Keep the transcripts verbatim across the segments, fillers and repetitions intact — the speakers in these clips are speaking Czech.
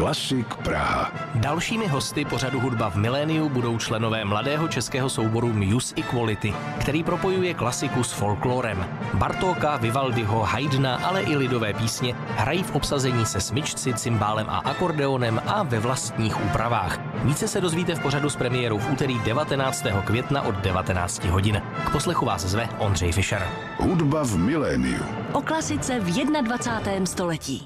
Klasik Praha. Dalšími hosty pořadu Hudba v miléniu budou členové mladého českého souboru Muse Equality, který propojuje klasiku s folklorem. Bartóka, Vivaldiho, Haydna, ale i lidové písně hrají v obsazení se smyčci, cymbálem a akordeonem a ve vlastních úpravách. Více se dozvíte v pořadu s premiérou v úterý devatenáctého května od devatenácti hodin. K poslechu vás zve Ondřej Fischer. Hudba v miléniu. O klasice v dvacátém prvním století.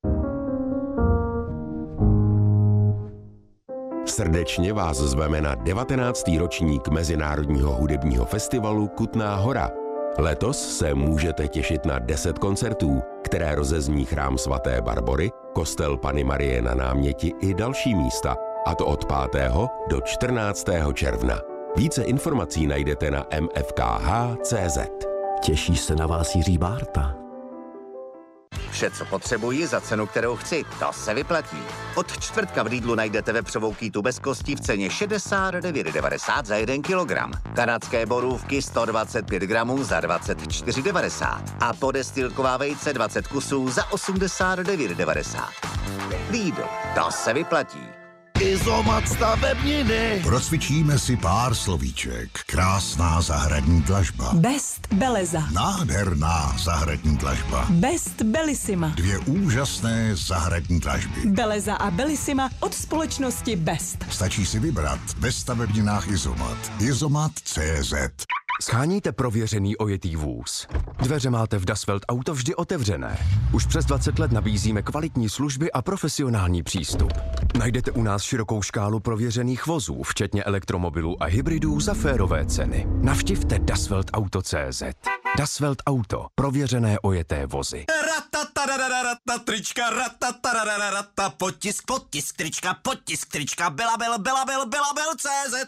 Srdečně vás zveme na devatenáctý ročník Mezinárodního hudebního festivalu Kutná Hora. Letos se můžete těšit na deset koncertů, které rozezní chrám svaté Barbory, kostel Panny Marie na Náměti i další místa, a to od pátého do čtrnáctého června. Více informací najdete na m f k h tečka c z. Těší se na vás Jiří Bárta. Vše, co potřebuji za cenu, kterou chci, to se vyplatí. Od čtvrtka v Lidlu najdete vepřovou kýtu bez kostí v ceně šedesát devět devadesát za jeden kilogram. Kanadské borůvky sto dvacet pět gramů za dvacet čtyři devadesát. A podestýlková vejce dvacet kusů za osmdesát devět devadesát. Lidl, to se vyplatí. Izomat stavebniny. Procvičíme si pár slovíček. Krásná zahradní dlažba. Best Beleza. Nádherná zahradní dlažba. Best Bellissima. Dvě úžasné zahradní dlažby. Beleza a Bellissima od společnosti Best. Stačí si vybrat ve stavebninách Izomat. Izomat tečka cé zet. Sháníte prověřený ojetý vůz? Dveře máte v Das Welt Auto vždy otevřené. Už přes dvacet let nabízíme kvalitní služby a profesionální přístup. Najdete u nás širokou škálu prověřených vozů, včetně elektromobilů a hybridů za férové ceny. Navštivte Das Welt Auto tečka cé zet. Das Welt Auto. Prověřené ojeté vozy. Trička, rata, potisk, potisk, trička, potisk, trička, Belabel, Belabel, Belabel tečka cé zet.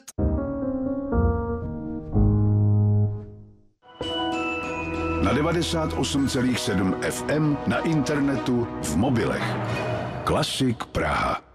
Na devadesát osm celá sedm ef em, na internetu, v mobilech. Klasik Praha.